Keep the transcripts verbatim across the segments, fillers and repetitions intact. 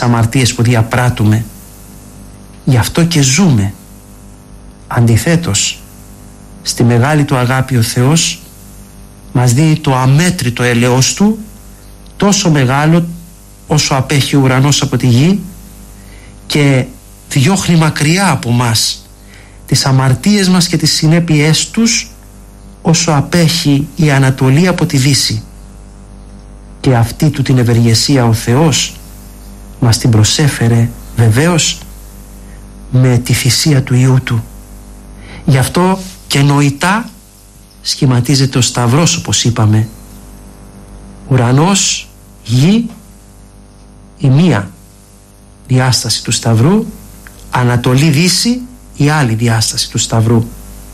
τις αμαρτίες που διαπράττουμε. Γι' αυτό και ζούμε. Αντιθέτως, στη μεγάλη του αγάπη ο Θεός μας δίνει το αμέτρητο έλεος του, τόσο μεγάλο όσο απέχει ο ουρανός από τη γη, και διώχνει μακριά από μας τις αμαρτίες μας και τις συνέπειές τους όσο απέχει η Ανατολή από τη Δύση. Και αυτή του την ευεργεσία ο Θεός μας την προσέφερε βεβαίως με τη θυσία του Υιού Του. Γι' αυτό και νοητά σχηματίζεται ο Σταυρός, όπως είπαμε. Ουρανός, γη, η μία διάσταση του Σταυρού, Ανατολή, Δύση, η άλλη διάσταση του Σταυρού.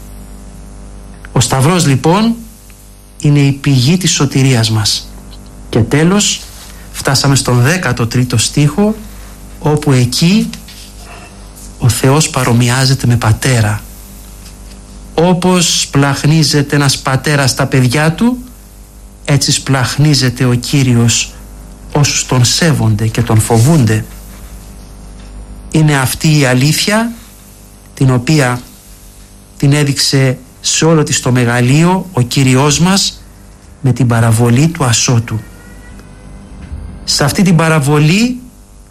Ο Σταυρός λοιπόν είναι η πηγή της σωτηρίας μας. Και τέλος φτάσαμε στον δέκατο τρίτο στίχο, όπου εκεί ο Θεός παρομοιάζεται με πατέρα. Όπως σπλαχνίζεται ένας πατέρας στα παιδιά του, έτσι σπλαχνίζεται ο Κύριος όσους τον σέβονται και τον φοβούνται. Είναι αυτή η αλήθεια την οποία την έδειξε σε όλο της το μεγαλείο ο Κύριος μας με την παραβολή του ασώτου. Σε αυτή την παραβολή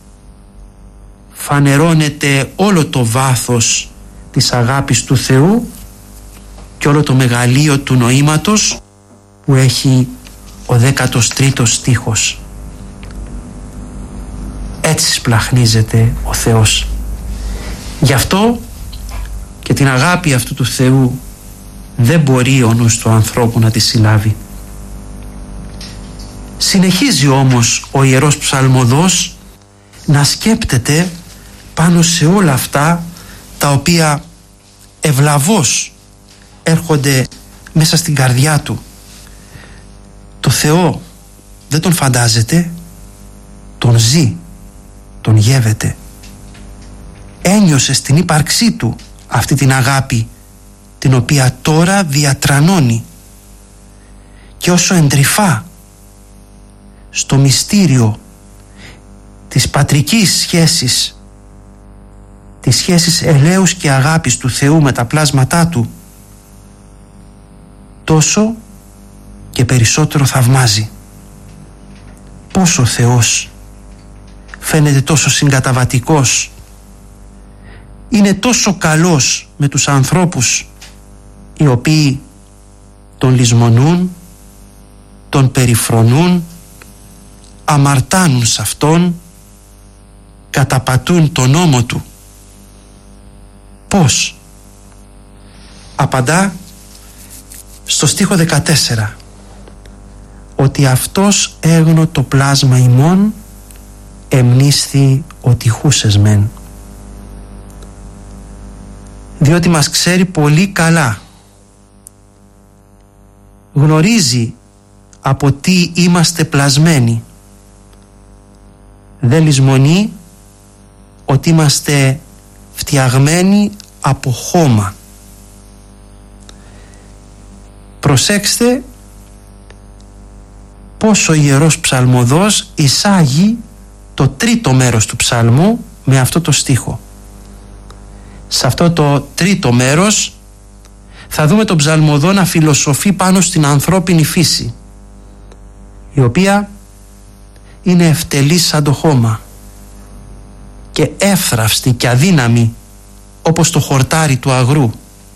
φανερώνεται όλο το βάθος της αγάπης του Θεού και όλο το μεγαλείο του νοήματος που έχει ο δέκατος τρίτος στίχος. Έτσι σπλαχνίζεται ο Θεός. Γι' αυτό και την αγάπη αυτού του Θεού δεν μπορεί ο νους του ανθρώπου να τη συλλάβει. Συνεχίζει όμως ο Ιερός Ψαλμοδός να σκέπτεται πάνω σε όλα αυτά τα οποία ευλαβώς έρχονται μέσα στην καρδιά του. Το Θεό δεν τον φαντάζεται, τον ζει, τον γεύεται. Ένιωσε στην ύπαρξή του αυτή την αγάπη, την οποία τώρα διατρανώνει, και όσο εντρυφά στο μυστήριο της πατρικής σχέσης, της σχέσης ελέους και αγάπης του Θεού με τα πλάσματά του, τόσο και περισσότερο θαυμάζει. Πώς ο Θεός φαίνεται τόσο συγκαταβατικός, είναι τόσο καλός με τους ανθρώπους οι οποίοι τον λησμονούν, τον περιφρονούν, αμαρτάνουν σε Αυτόν, καταπατούν τον νόμο Του. Πώς? Απαντά στο στίχο δεκατέσσερα ότι Αυτός έγνω το πλάσμα ημών, εμνίσθη ότι χούσες μεν. Διότι μας ξέρει πολύ καλά, γνωρίζει από τι είμαστε πλασμένοι, δεν λησμονεί ότι είμαστε φτιαγμένοι από χώμα. Προσέξτε πως ο Ιερός Ψαλμοδός εισάγει το τρίτο μέρος του ψαλμού με αυτό το στίχο. Σε αυτό το τρίτο μέρος θα δούμε τον ψαλμοδό να φιλοσοφεί πάνω στην ανθρώπινη φύση, η οποία είναι ευτελής σαν το χώμα και εύθραυστη και αδύναμη όπως το χορτάρι του αγρού.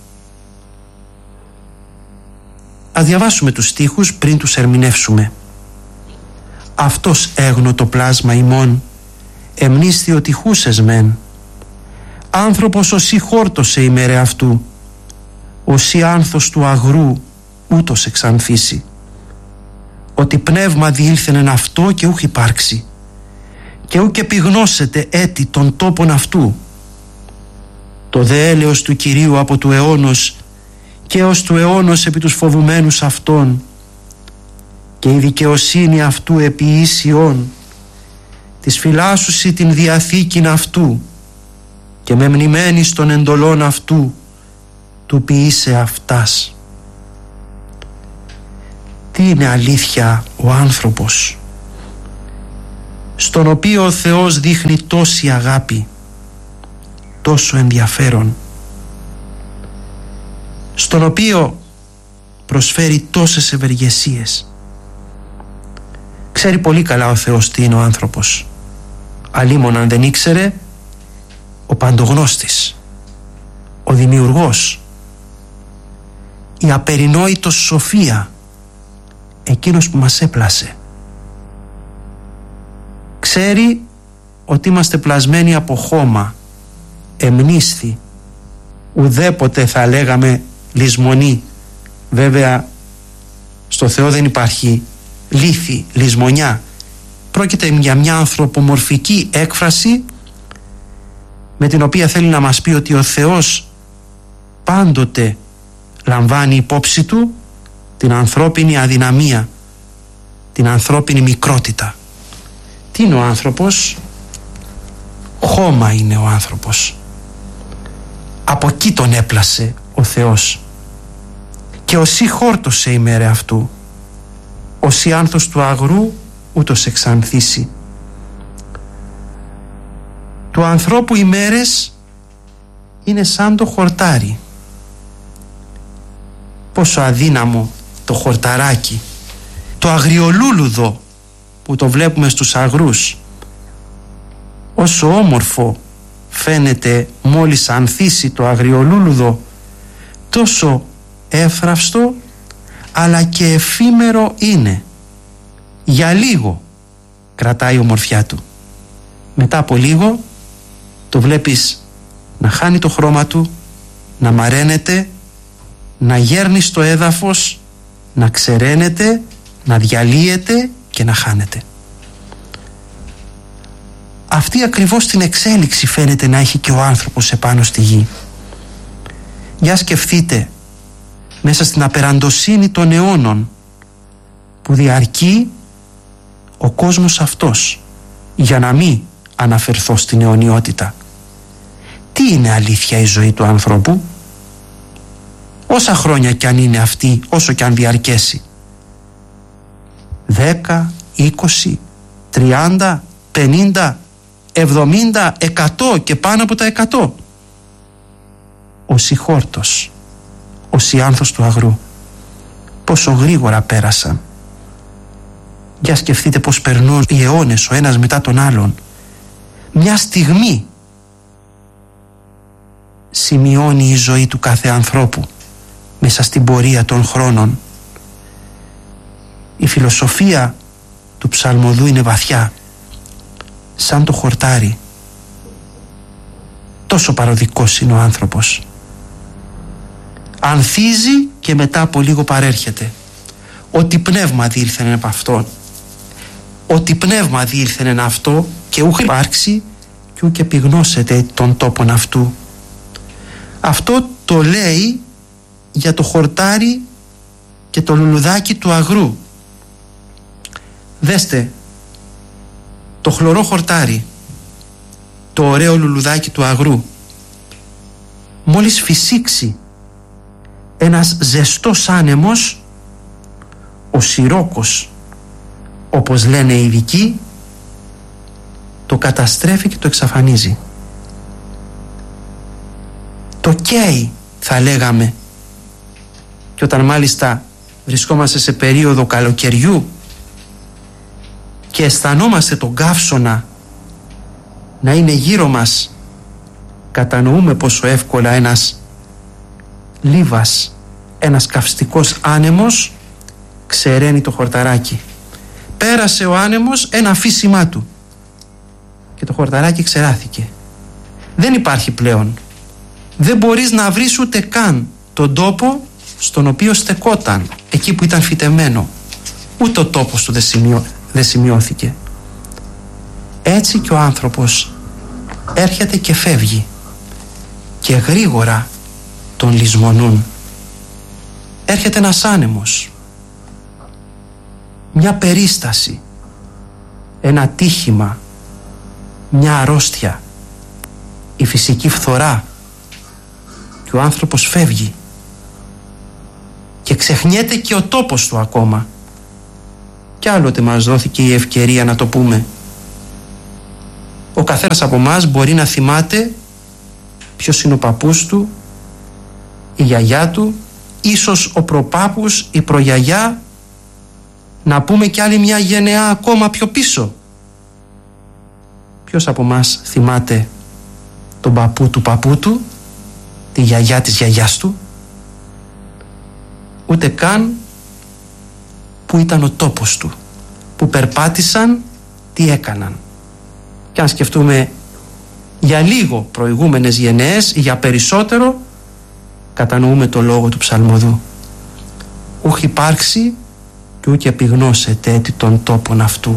Ας διαβάσουμε τους στίχους πριν τους ερμηνεύσουμε. Αυτός έγνω το πλάσμα ημών, εμνίσθη ότι χούσες μεν. Άνθρωπος όσοι χόρτωσε ημέρε αυτού, όσοι άνθος του αγρού ούτως εξανθήσει. Ότι πνεύμα διήλθεν αυτό και ούχ υπάρξει, και ούκ επιγνώσετε έτη των τόπων αυτού. Το δε έλεος του Κυρίου από του αιώνος και ως του αιώνος επί τους φοβουμένους αυτών, και η δικαιοσύνη αυτού επί ίσιον, της φυλάσσουσι την διαθήκην αυτού, και με μνημένης των εντολών αυτού, του ποιήσε αυτάς. Τι είναι αλήθεια ο άνθρωπος? στον οποίο ο Θεός δείχνει τόση αγάπη, τόσο ενδιαφέρον, στον οποίο προσφέρει τόσες ευεργεσίες. Ξέρει πολύ καλά ο Θεός τι είναι ο άνθρωπος. Αλίμον αν δεν ήξερε, ο παντογνώστης, ο δημιουργός, η απερινόητος σοφία, εκείνος που μας έπλασε. Ξέρει ότι είμαστε πλασμένοι από χώμα, εμνίσθη, ουδέποτε θα λέγαμε λησμονή. Βέβαια στο Θεό δεν υπάρχει λύθη, λησμονιά. Πρόκειται για μια ανθρωπομορφική έκφραση με την οποία θέλει να μας πει ότι ο Θεός πάντοτε λαμβάνει υπόψη του την ανθρώπινη αδυναμία, την ανθρώπινη μικρότητα. Τι είναι ο άνθρωπος? Χώμα είναι ο άνθρωπος. Από εκεί τον έπλασε ο Θεός. Και οσί χόρτωσε ημέρε αυτού, οσί άνθος του αγρού ούτως εξανθήσει. Του ανθρώπου οι μέρες είναι σαν το χορτάρι. Πόσο αδύναμο το χορταράκι, το αγριολούλουδο που το βλέπουμε στους αγρούς. Όσο όμορφο φαίνεται μόλις ανθίσει το αγριολούλουδο, τόσο εύθραυστο αλλά και εφήμερο είναι. Για λίγο κρατάει η ομορφιά του. Μετά από λίγο το βλέπεις να χάνει το χρώμα του, να μαραίνεται, να γέρνει στο έδαφος, να ξεραίνεται, να διαλύεται και να χάνεται. Αυτή ακριβώς την εξέλιξη φαίνεται να έχει και ο άνθρωπος επάνω στη γη. Για σκεφτείτε, μέσα στην απεραντοσύνη των αιώνων που διαρκεί ο κόσμος αυτός, για να μην αναφερθώ στην αιωνιότητα, τι είναι αλήθεια η ζωή του ανθρώπου? Όσα χρόνια κι αν είναι αυτή, όσο κι αν διαρκέσει, δέκα, είκοσι, τριάντα, πενήντα, εβδομήντα, εκατό και πάνω από τα εκατό. Ο συγχόρτος, ο σιάνθος του αγρού, πόσο γρήγορα πέρασαν. Για σκεφτείτε πως περνούν οι αιώνες ο ένας μετά τον άλλον. Μια στιγμή σημειώνει η ζωή του κάθε ανθρώπου μέσα στην πορεία των χρόνων. Η φιλοσοφία του ψαλμοδού είναι βαθιά, σαν το χορτάρι. Τόσο παροδικός είναι ο άνθρωπος. Ανθίζει και μετά από λίγο παρέρχεται. Ότι πνεύμα διήλθεν από αυτόν. Ότι πνεύμα διήλθεν αυτό και ούχ υπάρξει και ούκ επιγνώσεται τον τόπον αυτού. Αυτό το λέει για το χορτάρι και το λουλουδάκι του αγρού. Δέστε το χλωρό χορτάρι, το ωραίο λουλουδάκι του αγρού, μόλις φυσήξει ένας ζεστός άνεμος, ο σιρόκος όπως λένε οι ειδικοί, το καταστρέφει και το εξαφανίζει. Το καίει θα λέγαμε. Και όταν μάλιστα βρισκόμαστε σε περίοδο καλοκαιριού και αισθανόμαστε τον καύσωνα να είναι γύρω μας, κατανοούμε πόσο εύκολα ένας λίβας, ένας καυστικός άνεμος ξεραίνει το χορταράκι. Πέρασε ο άνεμος, ένα αφήσιμά του και το χορταράκι ξεράθηκε. Δεν υπάρχει πλέον. Δεν μπορείς να βρεις ούτε καν τον τόπο στον οποίο στεκόταν, εκεί που ήταν φυτεμένο. Ούτε ο τόπος του δεν, σημειώ, δεν σημειώθηκε. Έτσι και ο άνθρωπος έρχεται και φεύγει και γρήγορα τον λησμονούν. Έρχεται ένας άνεμος, μια περίσταση, ένα τύχημα, μια αρρώστια, η φυσική φθορά και ο άνθρωπος φεύγει και ξεχνιέται και ο τόπος του ακόμα. Κι άλλοτε μας δόθηκε η ευκαιρία να το πούμε. Ο καθένας από εμάς μπορεί να θυμάται ποιος είναι ο παππούς του, η γιαγιά του, ίσως ο προπάπους, η προγιαγιά, να πούμε κι άλλη μια γενεά ακόμα πιο πίσω. Ποιος από εμάς θυμάται τον παππού του παππού του, τη γιαγιά της γιαγιάς του? Ούτε καν που ήταν ο τόπος του, που περπάτησαν, τι έκαναν. Και αν σκεφτούμε για λίγο προηγούμενες γενναίες ή για περισσότερο, κατανοούμε το λόγο του ψαλμοδού. Ούχ υπάρξει κι ούκ επιγνώσετε έτι των τόπων αυτού.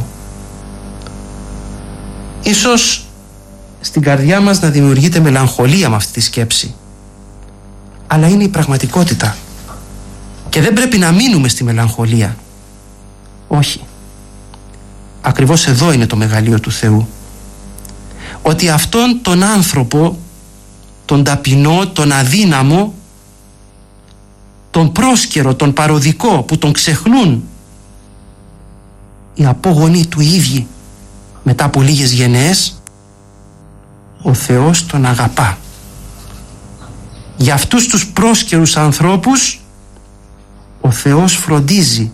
Ίσως στην καρδιά μας να δημιουργείται μελαγχολία με αυτή τη σκέψη, αλλά είναι η πραγματικότητα και δεν πρέπει να μείνουμε στη μελαγχολία. Όχι. Ακριβώς εδώ είναι το μεγαλείο του Θεού, ότι αυτόν τον άνθρωπο, τον ταπεινό, τον αδύναμο, τον πρόσκαιρο, τον παροδικό, που τον ξεχνούν οι απόγονοι του ίδιοι μετά από λίγες γενναίες, ο Θεός τον αγαπά. Για αυτούς τους πρόσκαιρους ανθρώπους ο Θεός φροντίζει.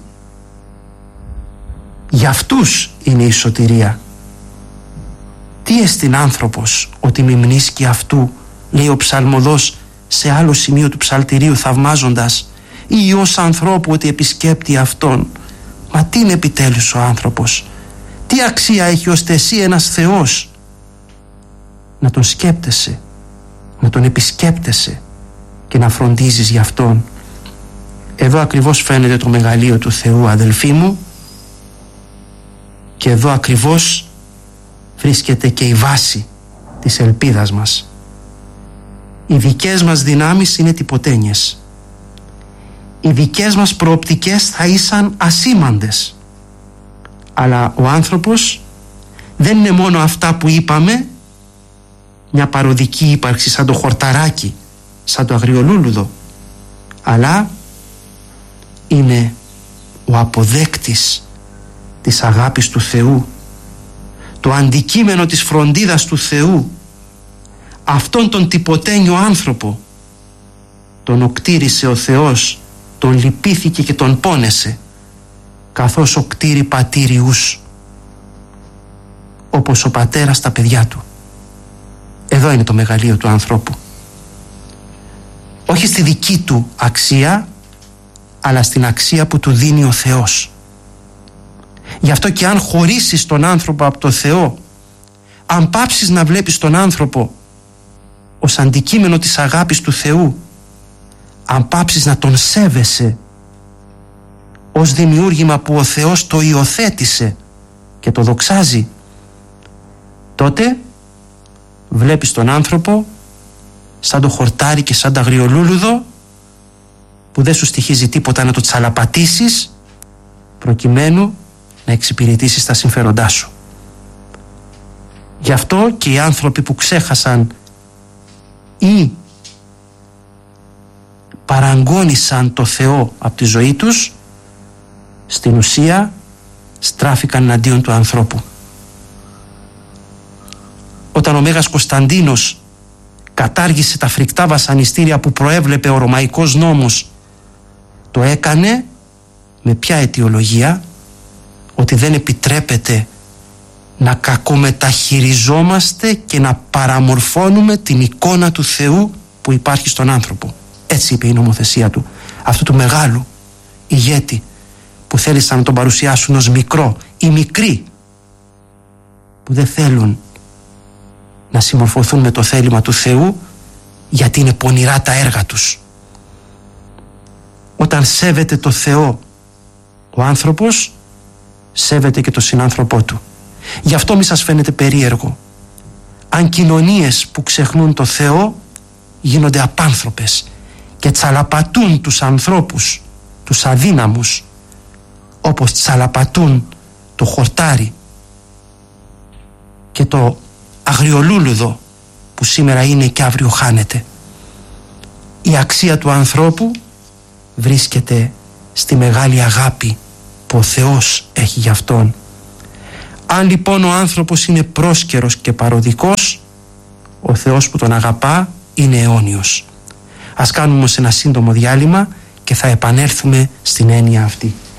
Για αυτούς είναι η σωτηρία. Τι εστιν άνθρωπος ότι μιμνίσκει αυτού, λέει ο ψαλμοδός σε άλλο σημείο του ψαλτηρίου θαυμάζοντας, ή ως ανθρώπου ότι επισκέπτει αυτόν. Μα τι είναι επιτέλους ο άνθρωπος? Τι αξία έχει ώστε εσύ ένας Θεός να τον σκέπτεσαι, να τον επισκέπτεσαι και να φροντίζεις για αυτόν? Εδώ ακριβώς φαίνεται το μεγαλείο του Θεού, αδελφοί μου, και εδώ ακριβώς βρίσκεται και η βάση της ελπίδας μας. Οι δικές μας δυνάμεις είναι τυποτένιες. Οι δικές μας προοπτικές θα ήσαν ασήμαντες. Αλλά ο άνθρωπος δεν είναι μόνο αυτά που είπαμε, μια παροδική ύπαρξη σαν το χορταράκι, σαν το αγριολούλουδο, αλλά είναι ο αποδέκτης της αγάπης του Θεού, το αντικείμενο της φροντίδας του Θεού. Αυτόν τον τυποτένιο άνθρωπο τον οκτήρισε ο Θεός, τον λυπήθηκε και τον πόνεσε, καθώς οκτήρει πατήριους, όπως ο πατέρας τα παιδιά του. Εδώ είναι το μεγαλείο του ανθρώπου. Όχι στη δική του αξία, αλλά στην αξία που του δίνει ο Θεός. Γι' αυτό και αν χωρίσεις τον άνθρωπο από το Θεό, αν πάψεις να βλέπεις τον άνθρωπο ως αντικείμενο της αγάπης του Θεού, αν πάψεις να τον σέβεσαι ως δημιούργημα που ο Θεός το υιοθέτησε και το δοξάζει, τότε βλέπεις τον άνθρωπο σαν το χορτάρι και σαν το αγριολούλουδο που δεν σου στοιχίζει τίποτα να το τσαλαπατήσεις προκειμένου να εξυπηρετήσεις τα συμφέροντά σου. Γι' αυτό και οι άνθρωποι που ξέχασαν ή παραγκώνησαν το Θεό από τη ζωή τους, στην ουσία στράφηκαν εναντίον του ανθρώπου. Όταν ο Μέγας Κωνσταντίνος κατάργησε τα φρικτά βασανιστήρια που προέβλεπε ο Ρωμαϊκός νόμος, το έκανε με ποια αιτιολογία? Ότι δεν επιτρέπεται να κακομεταχειριζόμαστε και να παραμορφώνουμε την εικόνα του Θεού που υπάρχει στον άνθρωπο. Έτσι είπε η νομοθεσία του, αυτού του μεγάλου ηγέτη που θέλησαν να τον παρουσιάσουν ως μικρό ή μικροί, που δεν θέλουν να συμμορφωθούν με το θέλημα του Θεού γιατί είναι πονηρά τα έργα τους. Όταν σέβεται το Θεό ο άνθρωπος, σέβεται και το συνάνθρωπό του. Γι' αυτό μη σας φαίνεται περίεργο αν κοινωνίες που ξεχνούν το Θεό γίνονται απάνθρωπες και τσαλαπατούν τους ανθρώπους, τους αδύναμους, όπως τσαλαπατούν το χορτάρι και το αγριολούλουδο που σήμερα είναι και αύριο χάνεται. Η αξία του ανθρώπου βρίσκεται στη μεγάλη αγάπη που ο Θεός έχει για αυτόν. Αν λοιπόν ο άνθρωπος είναι πρόσκαιρος και παροδικός, ο Θεός που τον αγαπά είναι αιώνιος. Ας κάνουμε όμως ένα σύντομο διάλειμμα και θα επανέλθουμε στην έννοια αυτή.